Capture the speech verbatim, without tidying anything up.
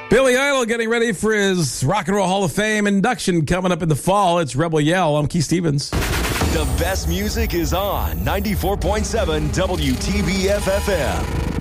Billy Idol getting ready for his Rock and Roll Hall of Fame induction coming up in the fall. It's Rebel Yell. I'm Keith Stevens. The best music is on ninety-four point seven W T B F F M.